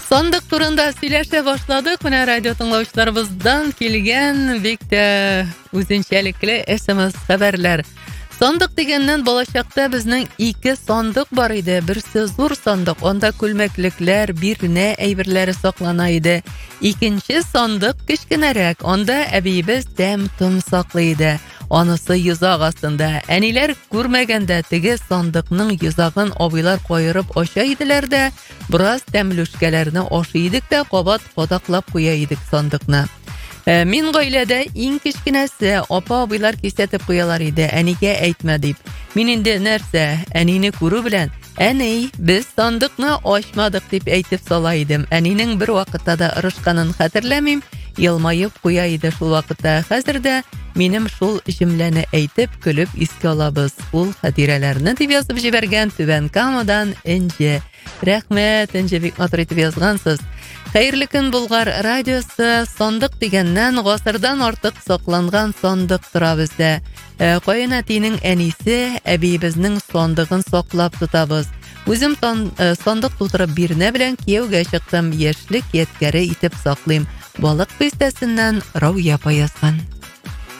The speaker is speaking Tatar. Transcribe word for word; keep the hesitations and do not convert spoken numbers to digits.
Сандык турында сөйләшә башладык. Менә радио тыңлаучыларыбыздан килгән бик тә үзенчәлекле эс-эм-эс хәбәрләр. Сандык дигәннән балачакта безнең ике сандык бар иде. Берсе зур сандык, анда күлмәклекләр, бирнә әйберләре саклана иде. Икенче сандык кечкенәрәк, анда әбиебез тәм-том саклый иде. Анысы йозак астында. Әниләр күрмәгәндә теге сандыкның йозагын абыйлар кайырып ача иделәр дә, бераз тәмлүшкәләрне ашый идек тә кабат кадаклап куя идек сандыкны. Ә, мин гаиләдә иң кечкенәсе, апа-абыйлар кисәтеп куялар иде, әнигә әйтмә дип. Мин инде нәрсә, әнине күрү белән, әни, без сандыкны ачмадык дип әйтеп сала идем. Әнинең бер вакытта да ырышканын хәтерләмим, елмаеп куя иде шул вакытта. Хәзер дә минем шул җөмләне әйтеп көлеп искә алабыз. Ул хатирәләрне дип язып җибәргән Түбән Камадан Энҗе. Рәхмәт, Энҗе, бик матур итеп язгансыз. Хәерле көн, Болгар радиосы. Сандык дигәннән гасырдан артык сакланган сандык тора бездә. Ә, каенәтинең әнисе әбиебезнең сандыгын саклап тотабыз. Үзем сан, ә, сандык тутырып бирнә белән кияүгә чыктым. Яшьлек ядкәре итеп саклыйм. Балык пистәсеннән Рауя язган.